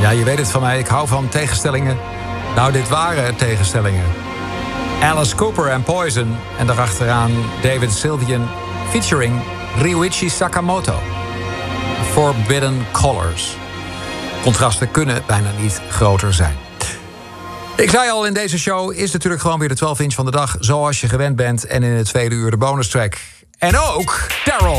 Ja, je weet het van mij. Ik hou van tegenstellingen. Nou, dit waren tegenstellingen. Alice Cooper en Poison. En daarachteraan David Sylvian featuring Ryuichi Sakamoto. Forbidden Colors. Contrasten kunnen bijna niet groter zijn. Ik zei al, in deze show is natuurlijk gewoon weer de 12-inch van de dag, zoals je gewend bent. En in het tweede uur de bonus track. En ook Daryl.